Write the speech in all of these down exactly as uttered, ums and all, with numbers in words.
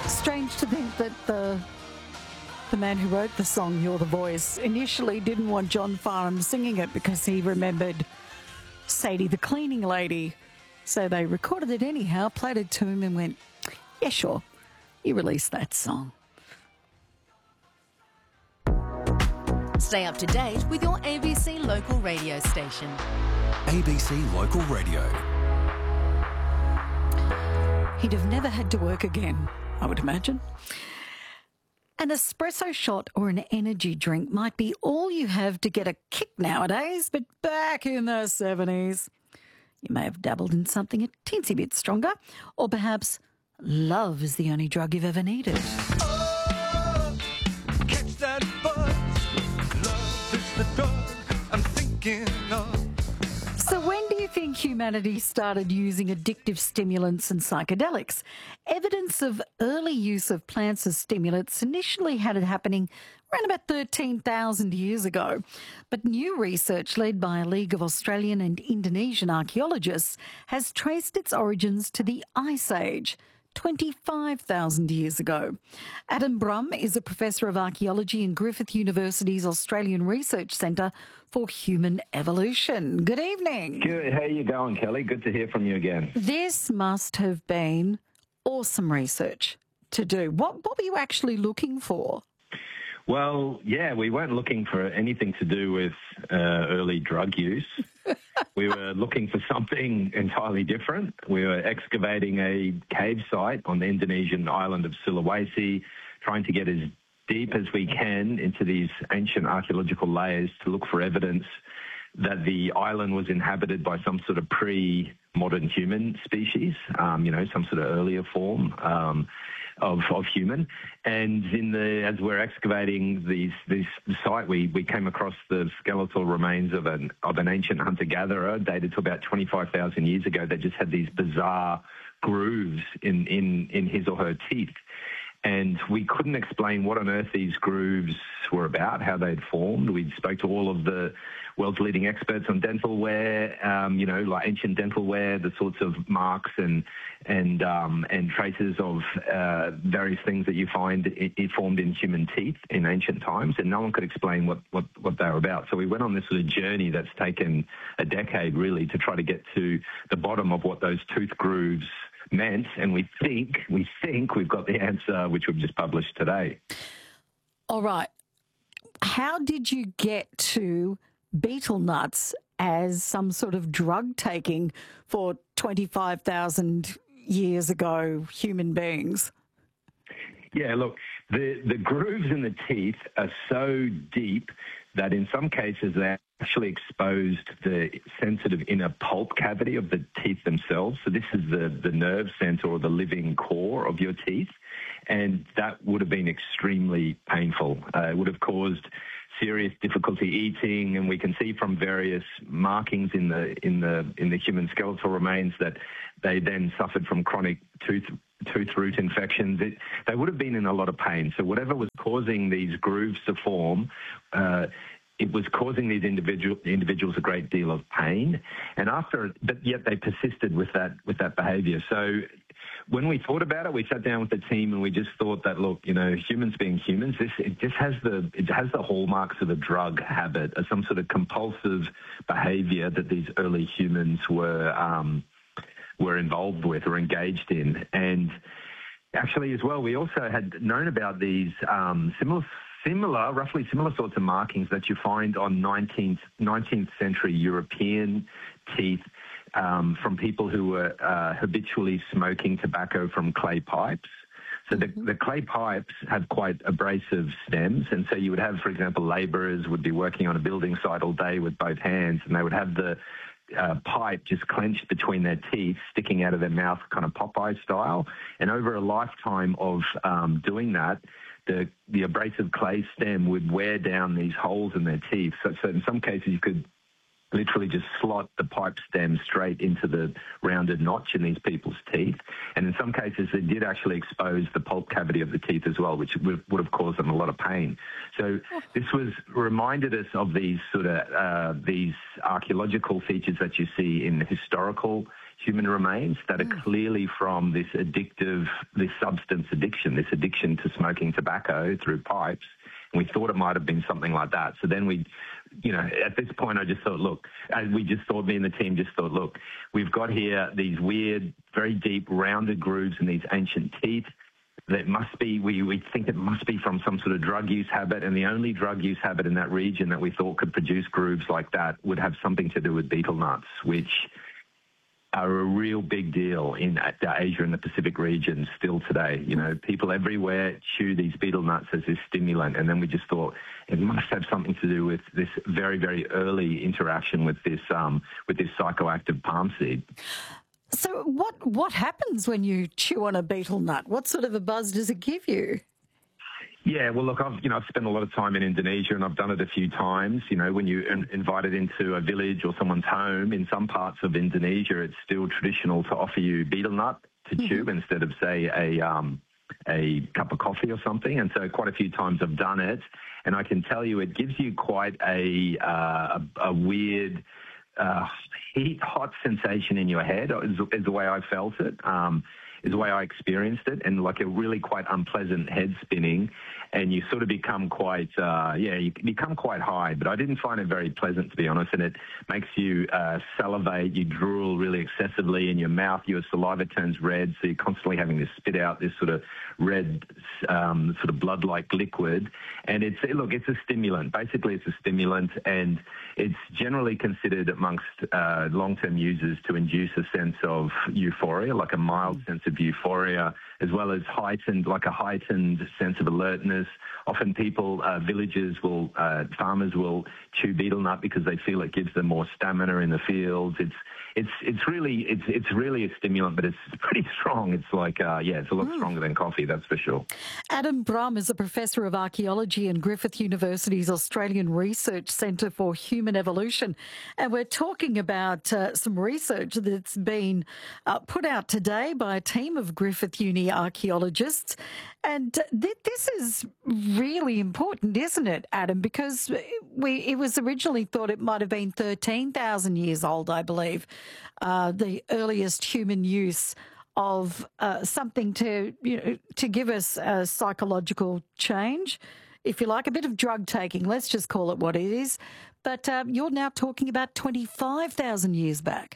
Strange to think that the the man who wrote the song "You're the Voice" initially didn't want John Farnham singing it because he remembered Sadie the cleaning lady. So they recorded it anyhow, played it to him and went, yeah, sure, you release that song. Stay up to date with your A B C local radio station. A B C Local Radio. He'd have never had to work again, I would imagine. An espresso shot or an energy drink might be all you have to get a kick nowadays, but back in the seventies, you may have dabbled in something a teensy bit stronger, or perhaps love is the only drug you've ever needed. Oh, catch that buzz. Love is the drug I'm thinking of. So when do you think humanity started using addictive stimulants and psychedelics? Evidence of early use of plants as stimulants initially had it happening around about thirteen thousand years ago. But new research led by a league of Australian and Indonesian archaeologists has traced its origins to the Ice Age, twenty-five thousand years ago. Adam Brum is a professor of archaeology in Griffith University's Australian Research Centre for Human Evolution. Good evening. Good. How are you going, Kelly? Good to hear from you again. This must have been awesome research to do. What, what were you actually looking for? Well, yeah, we weren't looking for anything to do with uh, early drug use. We were looking for something entirely different. We were excavating a cave site on the Indonesian island of Sulawesi, trying to get as deep as we can into these ancient archaeological layers to look for evidence that the island was inhabited by some sort of pre-modern human species, um, you know, some sort of earlier form um, of, of human. And in the as we're excavating these this site, we, we came across the skeletal remains of an of an ancient hunter-gatherer dated to about twenty-five thousand years ago that just had these bizarre grooves in, in, in his or her teeth. And we couldn't explain what on earth these grooves were about, how they'd formed. We spoke to all of the world's leading experts on dental wear, um, you know, like ancient dental wear, the sorts of marks and and um, and traces of uh, various things that you find it, it formed in human teeth in ancient times, and no one could explain what, what, what they were about. So we went on this sort of journey that's taken a decade, really, to try to get to the bottom of what those tooth grooves meant, and we think we think we've got the answer, which we've just published today. All right. How did you get to betel nuts as some sort of drug taking for twenty-five thousand years ago human beings? Yeah, look, the, the grooves in the teeth are so deep that in some cases they actually exposed the sensitive inner pulp cavity of the teeth themselves. So this is the, the nerve center or the living core of your teeth, and that would have been extremely painful. Uh, it would have caused serious difficulty eating, and we can see from various markings in the in the in the human skeletal remains that they then suffered from chronic tooth tooth root infections. It, they would have been in a lot of pain. So whatever was causing these grooves to form, uh, it was causing these individual individuals a great deal of pain. And after, but yet they persisted with that with that behaviour. So when we thought about it, we sat down with the team and we just thought that, look, you know, humans being humans, this it just has the it has the hallmarks of a drug habit, of some sort of compulsive behaviour that these early humans were um, were involved with or engaged in. And actually, as well, we also had known about these um, similar. Similar, roughly similar sorts of markings that you find on nineteenth, nineteenth century European teeth um, from people who were uh, habitually smoking tobacco from clay pipes. So the, the clay pipes have quite abrasive stems, and so you would have, for example, labourers would be working on a building site all day with both hands, and they would have the uh, pipe just clenched between their teeth, sticking out of their mouth, kind of Popeye style. And over a lifetime of um, doing that, the the abrasive clay stem would wear down these holes in their teeth. So, so in some cases you could literally just slot the pipe stem straight into the rounded notch in these people's teeth. And in some cases they did actually expose the pulp cavity of the teeth as well, which would, would have caused them a lot of pain. So this was reminded us of these sort of uh, these archaeological features that you see in historical human remains that are clearly from this addictive, this substance addiction, this addiction to smoking tobacco through pipes. And we thought it might have been something like that. So then we, you know, at this point I just thought, look, and we just thought, me and the team just thought, look, we've got here these weird, very deep, rounded grooves in these ancient teeth. That must be, we, we think it must be from some sort of drug use habit, and the only drug use habit in that region that we thought could produce grooves like that would have something to do with betel nuts, which are a real big deal in Asia and the Pacific region still today. You know, people everywhere chew these betel nuts as this stimulant, and then we just thought it must have something to do with this very, very early interaction with this um, with this psychoactive palm seed. So what what happens when you chew on a betel nut? What sort of a buzz does it give you? Yeah, well, look, I've you know I've spent a lot of time in Indonesia, and I've done it a few times. You know, when you in, invited into a village or someone's home, in some parts of Indonesia, it's still traditional to offer you betel nut to mm-hmm. chew instead of, say, a um, a cup of coffee or something. And so, quite a few times I've done it, and I can tell you, it gives you quite a uh, a, a weird. Uh, heat, hot sensation in your head is, is the way I felt it, um, is the way I experienced it, and like a really quite unpleasant head spinning, and you sort of become quite, uh, yeah, you become quite high, but I didn't find it very pleasant, to be honest, and it makes you uh, salivate, you drool really excessively in your mouth, your saliva turns red, so you're constantly having to spit out this sort of red, um, sort of blood-like liquid, and it's, look, it's a stimulant. Basically, it's a stimulant, and it's generally considered amongst uh, long-term users to induce a sense of euphoria, like a mild sense of euphoria, as well as heightened, like a heightened sense of alertness. Often people, uh, villagers will, uh, farmers will chew betel nut because they feel it gives them more stamina in the fields. It's, it's, it's really, it's, it's really a stimulant, but it's pretty strong. It's like, uh, yeah, it's a lot mm. stronger than coffee, that's for sure. Adam Brumm is a professor of archaeology in Griffith University's Australian Research Centre for Human Evolution, and we're talking about uh, some research that's been uh, put out today by a team of Griffith Uni archaeologists. And th- this is really important, isn't it, Adam? Because we it was originally thought it might have been thirteen thousand years old, I believe, uh, the earliest human use of uh, something to you know to give us a psychological change, if you like, a bit of drug taking. Let's just call it what it is. But um, you're now talking about twenty-five thousand years back.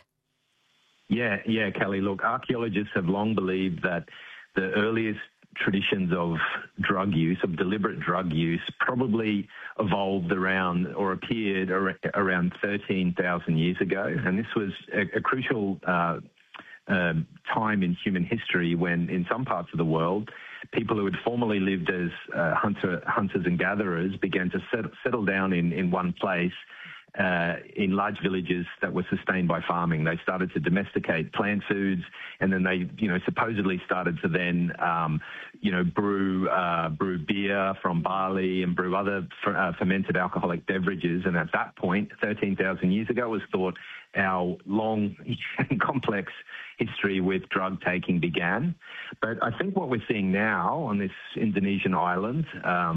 Yeah, yeah, Kelly. Look, archaeologists have long believed that the earliest traditions of drug use, of deliberate drug use, probably evolved around or appeared ar- around thirteen thousand years ago. And this was a, a crucial uh, uh, time in human history when, in some parts of the world, people who had formerly lived as uh, hunter, hunters and gatherers began to set, settle down in, in one place uh, in large villages that were sustained by farming. They started to domesticate plant foods, and then they, you know, supposedly started to then, um, you know, brew uh, brew beer from barley and brew other f- uh, fermented alcoholic beverages. And at that point, thirteen thousand years ago, it was thought our long and complex history with drug taking began. But I think what we're seeing now on this Indonesian island, um,